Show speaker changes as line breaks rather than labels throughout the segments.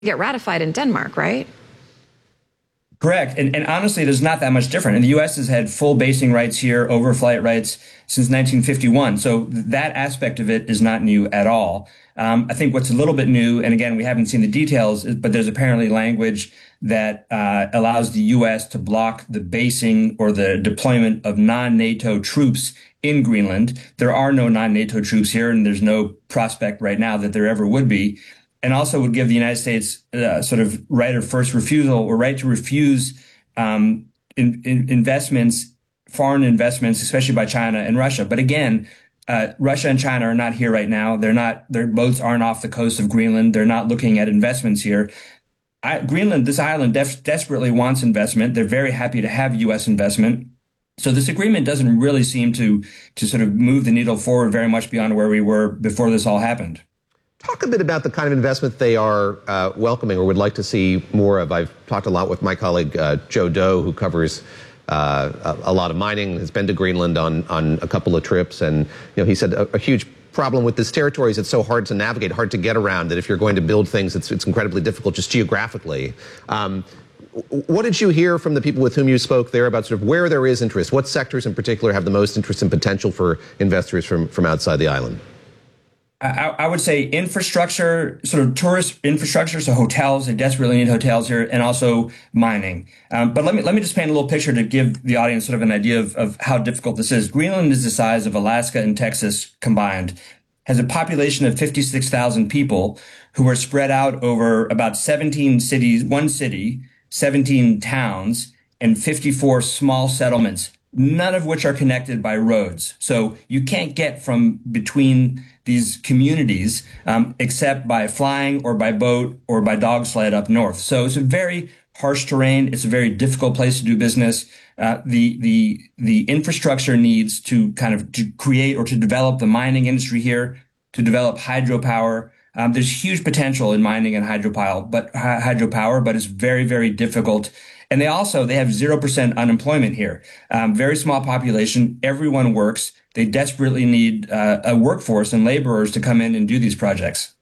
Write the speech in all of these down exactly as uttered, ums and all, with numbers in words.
get ratified in Denmark, right?
Correct. And, and honestly, there's not that much different. And the U S has had full basing rights here, overflight rights since nineteen fifty-one. So that aspect of it is not new at all. Um, I think what's a little bit new, and again, we haven't seen the details, but there's apparently language that uh, allows the U S to block the basing or the deployment of non-NATO troops in Greenland. There are no non-NATO troops here, and there's no prospect right now that there ever would be. And also would give the United States uh, sort of right of first refusal or right to refuse um, in, in investments, foreign investments, especially by China and Russia. But again, uh, Russia and China are not here right now. They're not, their boats aren't off the coast of Greenland. They're not looking at investments here. I, Greenland, this island def- desperately wants investment. They're very happy to have U S investment. So this agreement doesn't really seem to, to sort of move the needle forward very much beyond where we were before this all happened.
Talk a bit about the kind of investment they are uh, welcoming or would like to see more of. I've talked a lot with my colleague uh, Joe Doe, who covers uh, a, a lot of mining, has been to Greenland on, on a couple of trips. And you know, he said a, a huge problem with this territory is it's so hard to navigate, hard to get around, that if you're going to build things, it's, it's incredibly difficult just geographically. Um, what did you hear from the people with whom you spoke there about sort of where there is interest? What sectors in particular have the most interest and potential for investors from, from outside the island?
I, I would say infrastructure, sort of tourist infrastructure, so hotels. They desperately need hotels here, and also mining. Um, but let me let me just paint a little picture to give the audience sort of an idea of, of how difficult this is. Greenland is the size of Alaska and Texas combined, has a population of fifty-six thousand people who are spread out over about seventeen cities, one city, seventeen towns, and fifty-four small settlements, none of which are connected by roads. So you can't get from between these communities um, except by flying or by boat or by dog sled up north. So it's a very harsh terrain. It's a very difficult place to do business. Uh, the the the infrastructure needs to kind of to create or to develop the mining industry here, to develop hydropower. Um, there's huge potential in mining and hydropower, but hydropower, but it's very, very difficult. And they also, they have zero percent unemployment here. Um, very small population. Everyone works. They desperately need uh, a workforce and laborers to come in and do these projects.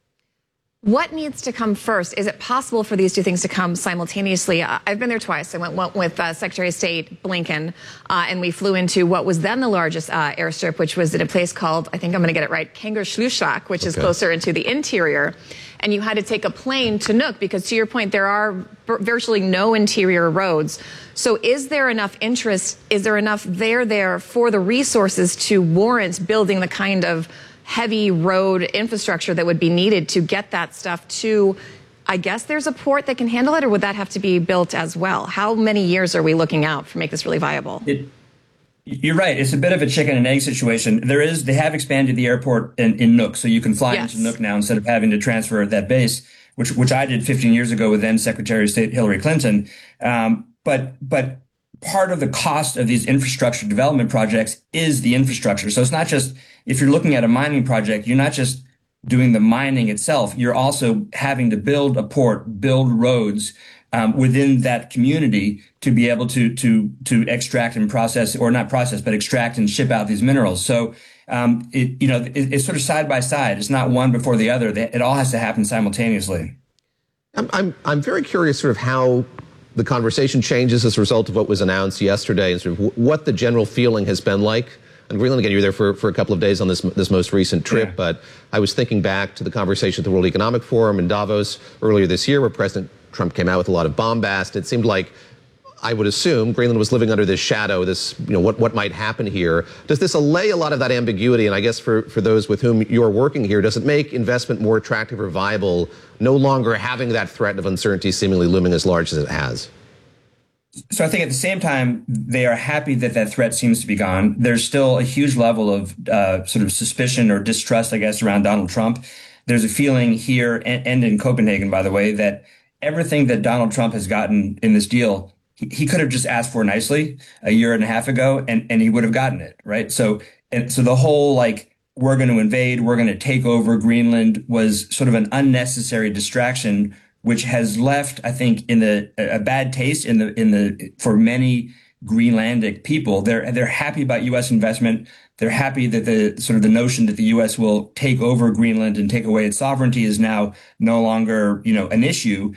What needs to come first? Is it possible for these two things to come simultaneously? I've been there twice. I went, went with uh, Secretary of State Blinken, uh, and we flew into what was then the largest uh, airstrip, which was at a place called, I think I'm going to get it right, Kangerlussuaq, which okay. is closer into the interior. And you had to take a plane to Nuuk because, to your point, there are virtually no interior roads. So is there enough interest, is there enough there there for the resources to warrant building the kind of heavy road infrastructure that would be needed to get that stuff to, I guess there's a port that can handle it, or would that have to be built as well? How many years are we looking out to make this really viable?
It, you're right. It's a bit of a chicken and egg situation. There is, they have expanded the airport in, in Nuuk, so you can fly yes. into Nuuk now instead of having to transfer at that base, which which I did fifteen years ago with then Secretary of State Hillary Clinton. Um, but but part of the cost of these infrastructure development projects is the infrastructure. So it's not just, if you're looking at a mining project, you're not just doing the mining itself. You're also having to build a port, build roads um, within that community to be able to to to extract and process, or not process, but extract and ship out these minerals. So um, it you know it, it's sort of side by side. It's not one before the other. It all has to happen simultaneously.
I'm I'm, I'm very curious, sort of how the conversation changes as a result of what was announced yesterday, and sort of what the general feeling has been like. And Greenland, again, you were there for, for a couple of days on this this most recent trip, yeah. but I was thinking back to the conversation at the World Economic Forum in Davos earlier this year, where President Trump came out with a lot of bombast. It seemed like, I would assume, Greenland was living under this shadow, this, you know, what, what might happen here. Does this allay a lot of that ambiguity? And I guess for, for those with whom you're working here, does it make investment more attractive or viable, no longer having that threat of uncertainty seemingly looming as large as it has?
So I think at the same time, they are happy that that threat seems to be gone. There's still a huge level of uh, sort of suspicion or distrust, I guess, around Donald Trump. There's a feeling here, and, and in Copenhagen, by the way, that everything that Donald Trump has gotten in this deal, he, he could have just asked for nicely a year and a half ago, and, and he would have gotten it, right? So, and so the whole, like, we're going to invade, we're going to take over Greenland was sort of an unnecessary distraction, which has left, I think, in the a bad taste in the in the for many Greenlandic people. They're they're happy about U S investment. They're happy that the sort of the notion that the U S will take over Greenland and take away its sovereignty is now no longer, you know, an issue.